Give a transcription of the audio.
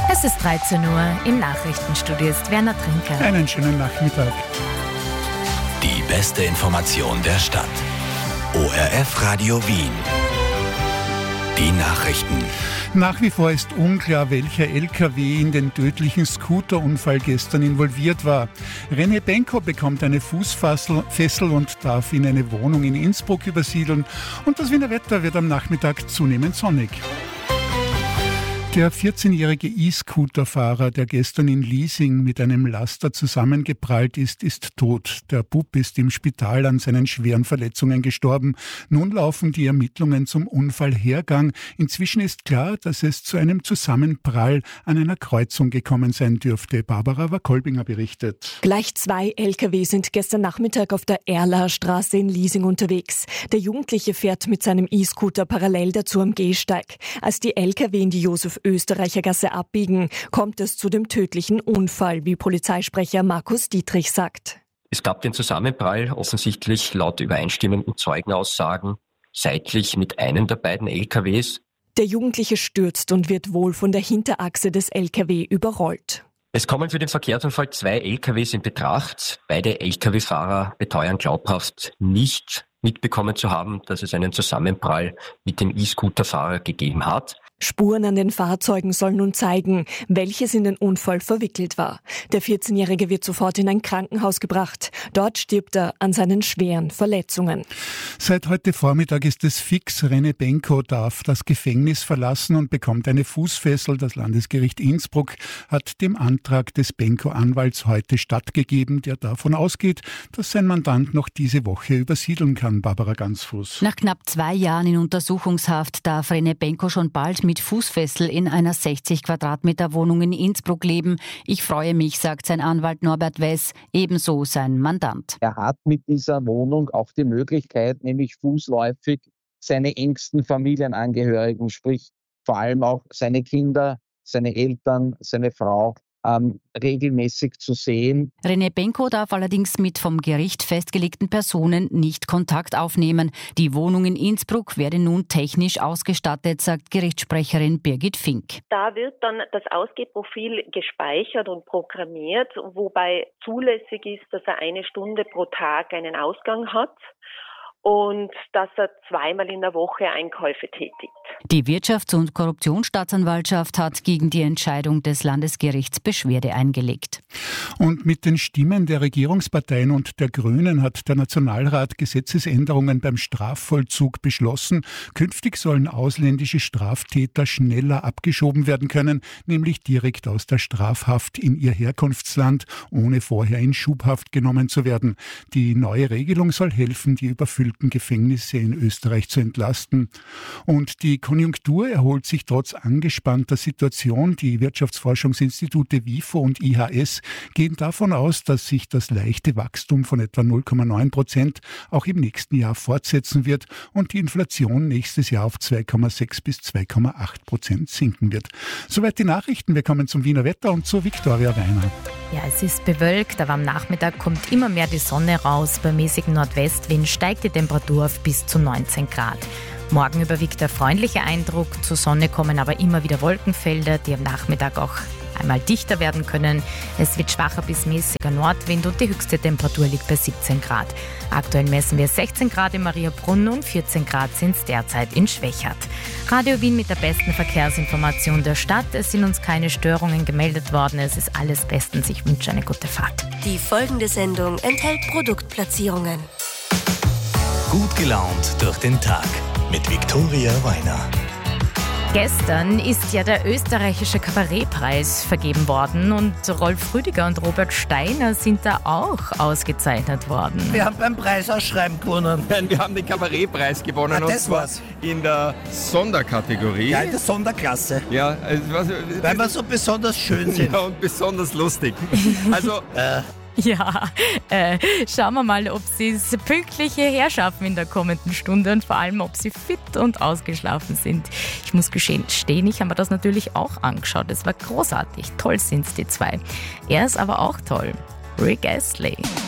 Es ist 13 Uhr, im Nachrichtenstudio ist Werner Trinker. Einen schönen Nachmittag. Die beste Information der Stadt. ORF Radio Wien. Die Nachrichten. Nach wie vor ist unklar, welcher LKW in den tödlichen Scooterunfall gestern involviert war. René Benko bekommt eine Fußfessel und darf in eine Wohnung in Innsbruck übersiedeln. Und das Wiener Wetter wird am Nachmittag zunehmend sonnig. Der 14-jährige E-Scooter-Fahrer, der gestern in Liesing mit einem Laster zusammengeprallt ist, ist tot. Der Bub ist im Spital an seinen schweren Verletzungen gestorben. Nun laufen die Ermittlungen zum Unfallhergang. Inzwischen ist klar, dass es zu einem Zusammenprall an einer Kreuzung gekommen sein dürfte. Barbara Wakolbinger berichtet. Gleich 2 Lkw sind gestern Nachmittag auf der Erlaer Straße in Liesing unterwegs. Der Jugendliche fährt mit seinem E-Scooter parallel dazu am Gehsteig. Als die Lkw in die Josef-Österreicher-Gasse abbiegen, kommt es zu dem tödlichen Unfall, wie Polizeisprecher Markus Dietrich sagt. Es gab den Zusammenprall, offensichtlich laut übereinstimmenden Zeugenaussagen, seitlich mit einem der beiden LKWs. Der Jugendliche stürzt und wird wohl von der Hinterachse des LKW überrollt. Es kommen für den Verkehrsunfall 2 LKWs in Betracht. Beide LKW-Fahrer beteuern glaubhaft nicht mitbekommen zu haben, dass es einen Zusammenprall mit dem E-Scooter-Fahrer gegeben hat. Spuren an den Fahrzeugen sollen nun zeigen, welches in den Unfall verwickelt war. Der 14-Jährige wird sofort in ein Krankenhaus gebracht. Dort stirbt er an seinen schweren Verletzungen. Seit heute Vormittag ist es fix. René Benko darf das Gefängnis verlassen und bekommt eine Fußfessel. Das Landesgericht Innsbruck hat dem Antrag des Benko-Anwalts heute stattgegeben, der davon ausgeht, dass sein Mandant noch diese Woche übersiedeln kann. Barbara Gansfuß. Nach knapp 2 Jahren in Untersuchungshaft darf René Benko schon bald mit Fußfessel in einer 60 Quadratmeter Wohnung in Innsbruck leben. Ich freue mich, sagt sein Anwalt Norbert Wess, ebenso sein Mandant. Er hat mit dieser Wohnung auch die Möglichkeit, nämlich fußläufig seine engsten Familienangehörigen, sprich vor allem auch seine Kinder, seine Eltern, seine Frau, regelmäßig zu sehen. René Benko darf allerdings mit vom Gericht festgelegten Personen nicht Kontakt aufnehmen. Die Wohnung in Innsbruck werde nun technisch ausgestattet, sagt Gerichtssprecherin Birgit Fink. Da wird dann das Ausgehprofil gespeichert und programmiert, wobei zulässig ist, dass er 1 Stunde pro Tag einen Ausgang hat und dass er 2-mal in der Woche Einkäufe tätigt. Die Wirtschafts- und Korruptionsstaatsanwaltschaft hat gegen die Entscheidung des Landesgerichts Beschwerde eingelegt. Und mit den Stimmen der Regierungsparteien und der Grünen hat der Nationalrat Gesetzesänderungen beim Strafvollzug beschlossen. Künftig sollen ausländische Straftäter schneller abgeschoben werden können, nämlich direkt aus der Strafhaft in ihr Herkunftsland, ohne vorher in Schubhaft genommen zu werden. Die neue Regelung soll helfen, die überfüllten Gefängnisse in Österreich zu entlasten. Und die Konjunktur erholt sich trotz angespannter Situation. Die Wirtschaftsforschungsinstitute WIFO und IHS gehen davon aus, dass sich das leichte Wachstum von etwa 0,9% auch im nächsten Jahr fortsetzen wird und die Inflation nächstes Jahr auf 2,6 bis 2,8% sinken wird. Soweit die Nachrichten. Wir kommen zum Wiener Wetter und zu Viktoria Weiner. Ja, es ist bewölkt, aber am Nachmittag kommt immer mehr die Sonne raus. Bei mäßigem Nordwestwind steigt die Temperatur auf bis zu 19 Grad. Morgen überwiegt der freundliche Eindruck. Zur Sonne kommen aber immer wieder Wolkenfelder, die am Nachmittag auch einmal dichter werden können. Es wird schwacher bis mäßiger Nordwind und die höchste Temperatur liegt bei 17 Grad. Aktuell messen wir 16 Grad in Mariabrunn und 14 Grad sind es derzeit in Schwechat. Radio Wien mit der besten Verkehrsinformation der Stadt. Es sind uns keine Störungen gemeldet worden. Es ist alles bestens. Ich wünsche eine gute Fahrt. Die folgende Sendung enthält Produktplatzierungen. Gut gelaunt durch den Tag mit Viktoria Weiner. Gestern ist ja der österreichische Kabarettpreis vergeben worden und Rolf Rüdiger und Robert Steiner sind da auch ausgezeichnet worden. Wir haben beim Preisausschreiben gewonnen. Nein, wir haben den Kabarettpreis gewonnen und zwar in der Sonderkategorie. Ja, in der Sonderklasse. Ja, weil wir so besonders schön sind. Ja, und besonders lustig. Also... Ja, schauen wir mal, ob sie es pünktlich hierher schaffen in der kommenden Stunde und vor allem, ob sie fit und ausgeschlafen sind. Ich muss gestehen, ich habe mir das natürlich auch angeschaut. Es war großartig. Toll sind es, die zwei. Er ist aber auch toll. Rick Astley.